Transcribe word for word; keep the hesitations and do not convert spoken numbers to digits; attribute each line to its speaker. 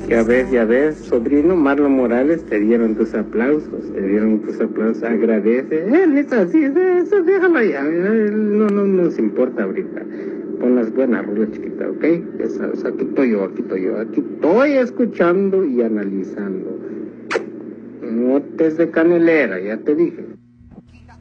Speaker 1: Ya ves, ya ves, sobrino Marlon Morales, te dieron tus aplausos, te dieron tus aplausos, agradece. Él es así, eso déjalo allá, no, no nos importa ahorita. Pon las buenas rulas, chiquita, ¿ok? Esa, o sea, aquí estoy yo, aquí estoy yo, aquí estoy escuchando y analizando. No te es de canelera, ya te dije.